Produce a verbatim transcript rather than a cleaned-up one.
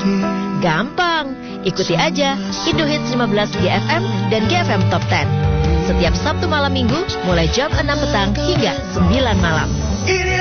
Gampang, ikuti aja Indo Hits lima belas G F M dan G F M Top sepuluh. Setiap Sabtu malam Minggu mulai jam enam petang hingga sembilan malam.